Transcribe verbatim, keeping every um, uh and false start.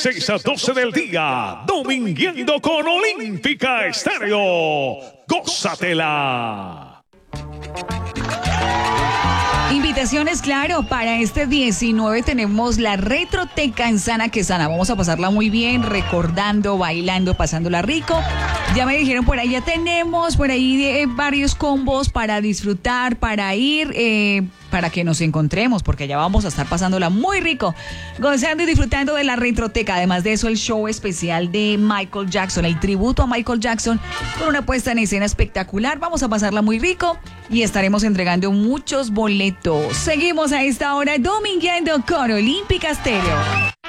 seis a doce del día, domingueando con Olímpica Estéreo. ¡Gózatela! Invitaciones, claro, para este diecinueve tenemos la Retroteca en Sana que Sana. Vamos a pasarla muy bien, recordando, bailando, pasándola rico. Ya me dijeron por ahí, ya tenemos por ahí eh, varios combos para disfrutar, para ir, eh, para que nos encontremos, porque allá vamos a estar pasándola muy rico, gozando y disfrutando de la Retroteca. Además de eso, el show especial de Michael Jackson, el tributo a Michael Jackson, con una puesta en escena espectacular. Vamos a pasarla muy rico y estaremos entregando muchos boletos. Seguimos a esta hora domingueando con Olímpica Estéreo.